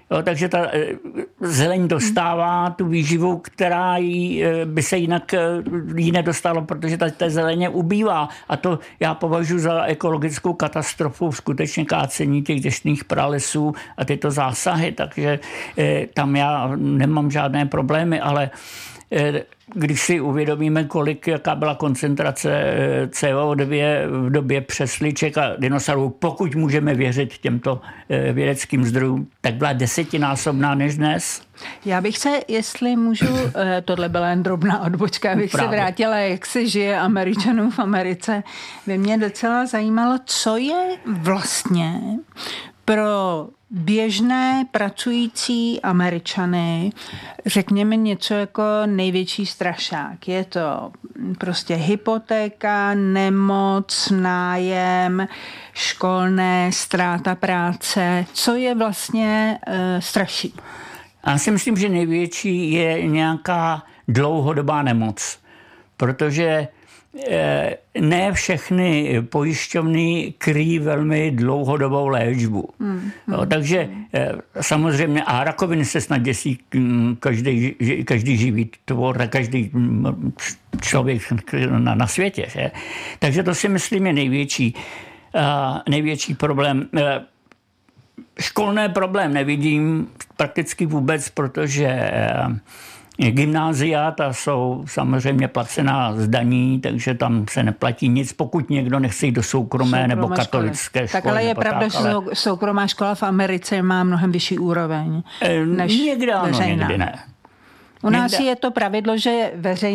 Jo, takže ta zeleň dostává tu výživu, která jí, by se jinak jí nedostalo, protože ta, ta zeleně ubývá. A to já považuji za ekologickou katastrofu, skutečně kácení těch deštných pralesů a tyto zásahy, takže tam já nemám žádné problémy, ale když si uvědomíme, kolik, jaká byla koncentrace C O dva v době přesliček a dinosaurů, pokud můžeme věřit těmto vědeckým zdrojům, tak byla desetinásobná než dnes. Já bych se, jestli můžu, tohle byla jen drobná odbočka, abych Právě. se vrátila, jak se žije Američanům v Americe. By mě docela zajímalo, co je vlastně pro běžné pracující Američany, řekněme něco jako největší strašák. Je to prostě hypotéka, nemoc, nájem, školné, ztráta práce. Co je vlastně uh, straší? Já si myslím, že největší je nějaká dlouhodobá nemoc, protože ne všechny pojišťovny kryjí velmi dlouhodobou léčbu. Hmm. No, takže samozřejmě, a rakoviny se snad děsí každý, každý živý tvor, každý člověk na, na světě. Že? Takže to si myslím je největší, největší problém. Školný problém nevidím prakticky vůbec, protože gymnázia, ta jsou samozřejmě placená z daní, takže tam se neplatí nic, pokud někdo nechce jít do soukromé, soukromé nebo katolické školy. Tak ale je pravda, tak, ale... že soukromá škola v Americe má mnohem vyšší úroveň než někde ano, veřejná. Někdy ne. U nás někde... je to pravidlo, že veřejná